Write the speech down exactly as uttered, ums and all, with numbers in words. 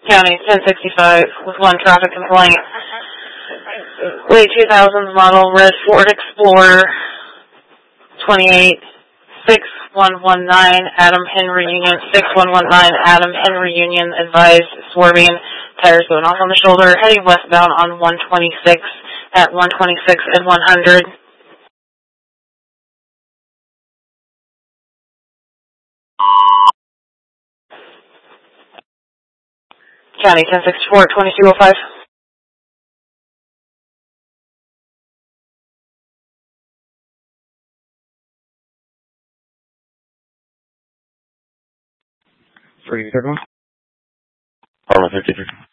County ten sixty-five with one traffic complaint. Late two thousands model red Ford Explorer twenty-eight six one one nine Adam Henry Union six one one nine Adam Henry Union advised swerving, tires going off on the shoulder, heading westbound on one twenty-six at one twenty-six and one hundred. County ten sixty-four twenty-two oh five. Three, third one. Arma fifty-three.